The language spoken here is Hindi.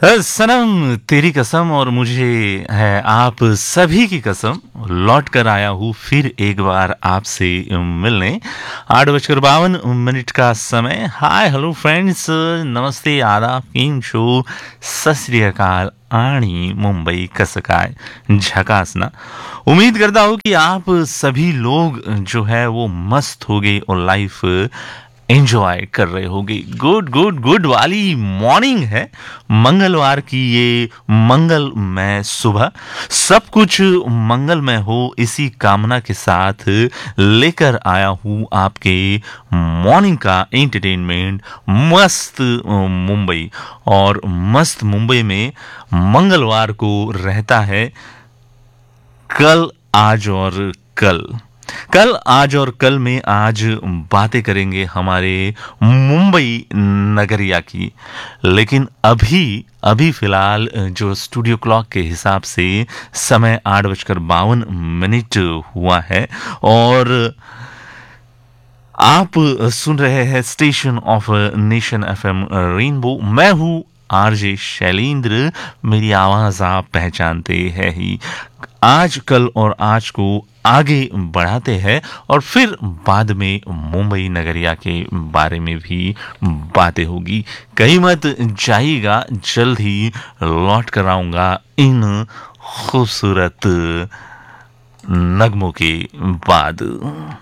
सनम तेरी कसम और मुझे है आप सभी की कसम लौट कर आया हूँ फिर एक बार आपसे मिलने 8:52 का समय। हाय हेलो फ्रेंड्स, नमस्ते आदाब, केम शो, सत श्री अकाल आणि मुंबई कसं काय झकास ना। उम्मीद करता हूँ कि आप सभी लोग जो है वो मस्त हो गए और लाइफ एंजॉय कर रहे होगे। गुड गुड गुड वाली मॉर्निंग है मंगलवार की, ये मंगलमय सुबह। सब कुछ मंगलमय हो इसी कामना के साथ लेकर आया हूँ आपके मॉर्निंग का एंटरटेनमेंट मस्त मुंबई। और मस्त मुंबई में मंगलवार को रहता है कल, आज और कल। कल, आज और कल में आज बातें करेंगे हमारे मुंबई नगरिया की। लेकिन अभी अभी फिलहाल जो स्टूडियो क्लॉक के हिसाब से समय 8:52 हुआ है और आप सुन रहे हैं station of nation FM rainbow. मैं हूँ आरजे शैलेंद्र, मेरी आवाज आप पहचानते हैं ही। आज कल और आज को आगे बढ़ाते हैं और फिर बाद में मुंबई नगरिया के बारे में भी बातें होगी। कहीं मत जाइएगा, जल्द ही लौट कर आऊँगा इन खूबसूरत नगमों के बाद।